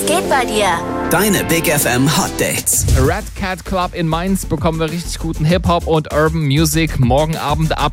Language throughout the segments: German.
geht bei dir? Deine Big FM Hot Dates. Red Cat Club in Mainz bekommen wir richtig guten Hip-Hop und Urban Music morgen Abend ab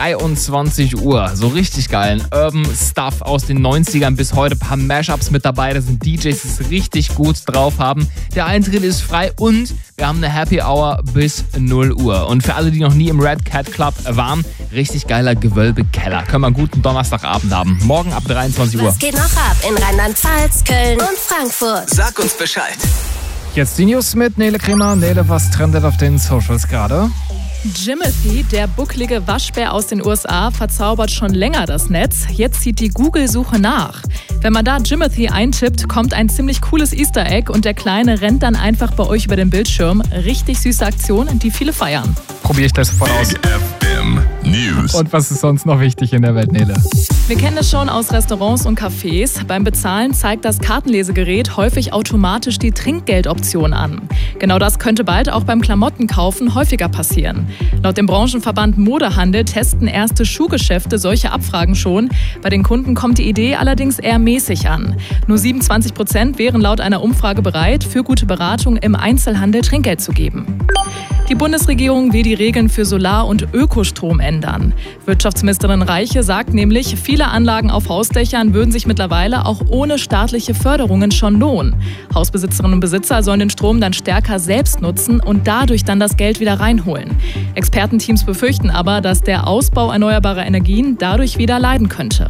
23 Uhr. So richtig geilen Urban Stuff aus den 90ern bis heute. Ein paar Mashups mit dabei. Da sind DJs, die es richtig gut drauf haben. Der Eintritt ist frei und wir haben eine Happy Hour bis 0 Uhr. Und für alle, die noch nie im Red Cat Club waren, richtig geiler Gewölbekeller. Können wir einen guten Donnerstagabend haben. Morgen ab 23 Uhr. Was geht noch ab in Rheinland-Pfalz, Köln und Frankfurt? Sag uns Bescheid. Jetzt die News mit Nele Kremer. Nele, was trendet auf den Socials gerade? Jimothy, der bucklige Waschbär aus den USA, verzaubert schon länger das Netz. Jetzt zieht die Google-Suche nach. Wenn man da Jimothy eintippt, kommt ein ziemlich cooles Easter Egg und der Kleine rennt dann einfach bei euch über den Bildschirm. Richtig süße Aktion, die viele feiern. Probiere ich das sofort aus. Big FM News. Und was ist sonst noch wichtig in der Welt, Nele? Wir kennen es schon aus Restaurants und Cafés. Beim Bezahlen zeigt das Kartenlesegerät häufig automatisch die Trinkgeldoption an. Genau das könnte bald auch beim Klamottenkaufen häufiger passieren. Laut dem Branchenverband Modehandel testen erste Schuhgeschäfte solche Abfragen schon. Bei den Kunden kommt die Idee allerdings eher mäßig an. Nur 27% wären laut einer Umfrage bereit, für gute Beratung im Einzelhandel Trinkgeld zu geben. Die Bundesregierung will die Regeln für Solar- und Ökostrom ändern. Wirtschaftsministerin Reiche sagt nämlich, viele Anlagen auf Hausdächern würden sich mittlerweile auch ohne staatliche Förderungen schon lohnen. Hausbesitzerinnen und Besitzer sollen den Strom dann stärker selbst nutzen und dadurch dann das Geld wieder reinholen. Expertenteams befürchten aber, dass der Ausbau erneuerbarer Energien dadurch wieder leiden könnte.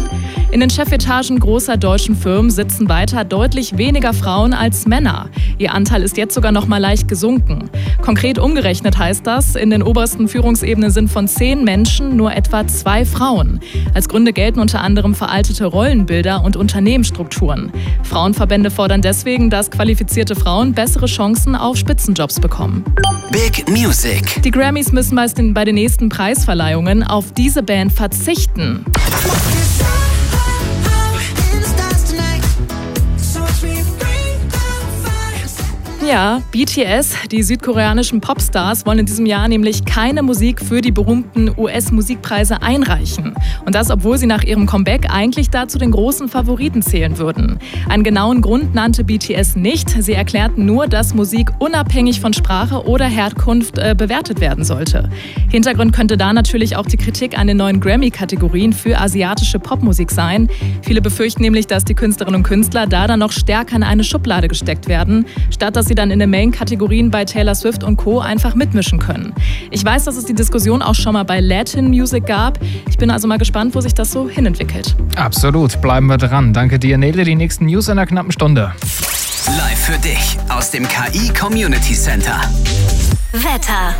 In den Chefetagen großer deutschen Firmen sitzen weiter deutlich weniger Frauen als Männer. Ihr Anteil ist jetzt sogar noch mal leicht gesunken. Konkret umgerechnet heißt das, in den obersten Führungsebenen sind von 10 Menschen nur etwa 2 Frauen. Als Gründe gelten unter anderem veraltete Rollenbilder und Unternehmensstrukturen. Frauenverbände fordern deswegen, dass qualifizierte Frauen bessere Chancen auf Spitzenjobs bekommen. Big Music. Die Grammys müssen bei den nächsten Preisverleihungen auf diese Band verzichten. Ja, BTS, die südkoreanischen Popstars, wollen in diesem Jahr nämlich keine Musik für die berühmten US-Musikpreise einreichen. Und das, obwohl sie nach ihrem Comeback eigentlich dazu den großen Favoriten zählen würden. Einen genauen Grund nannte BTS nicht. Sie erklärten nur, dass Musik unabhängig von Sprache oder Herkunft bewertet werden sollte. Hintergrund könnte da natürlich auch die Kritik an den neuen Grammy-Kategorien für asiatische Popmusik sein. Viele befürchten nämlich, dass die Künstlerinnen und Künstler da dann noch stärker in eine Schublade gesteckt werden, statt dass sie dann in den Main-Kategorien bei Taylor Swift und Co. einfach mitmischen können. Ich weiß, dass es die Diskussion auch schon mal bei Latin Music gab. Ich bin also mal gespannt, wo sich das so hinentwickelt. Absolut, bleiben wir dran. Danke dir, Nele. Die nächsten News in einer knappen Stunde. Live für dich aus dem KI Community Center. Wetter.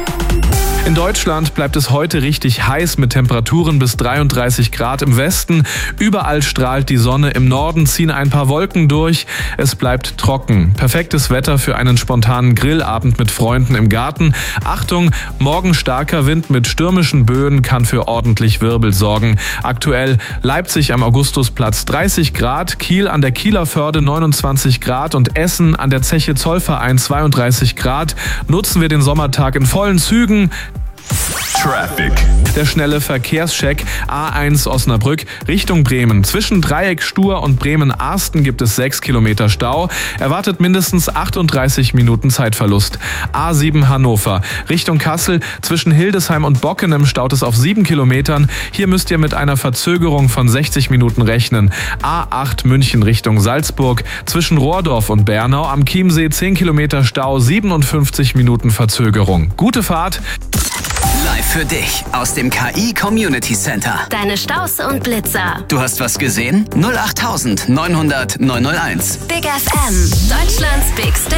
In Deutschland bleibt es heute richtig heiß mit Temperaturen bis 33 Grad im Westen. Überall strahlt die Sonne, im Norden ziehen ein paar Wolken durch. Es bleibt trocken. Perfektes Wetter für einen spontanen Grillabend mit Freunden im Garten. Achtung, morgen starker Wind mit stürmischen Böen kann für ordentlich Wirbel sorgen. Aktuell Leipzig am Augustusplatz 30 Grad, Kiel an der Kieler Förde 29 Grad und Essen an der Zeche Zollverein 32 Grad. Nutzen wir den Sommertag in vollen Zügen. Traffic. Der schnelle Verkehrscheck A1 Osnabrück Richtung Bremen. Zwischen Dreieck Stur und Bremen-Arsten gibt es 6 Kilometer Stau. Erwartet mindestens 38 Minuten Zeitverlust. A7 Hannover Richtung Kassel. Zwischen Hildesheim und Bockenem staut es auf 7 Kilometern. Hier müsst ihr mit einer Verzögerung von 60 Minuten rechnen. A8 München Richtung Salzburg. Zwischen Rohrdorf und Bernau am Chiemsee 10 Kilometer Stau, 57 Minuten Verzögerung. Gute Fahrt. Live für dich aus dem KI Community Center. Deine Staus und Blitzer. Du hast was gesehen? 08900 901. Big FM, Deutschlands bigste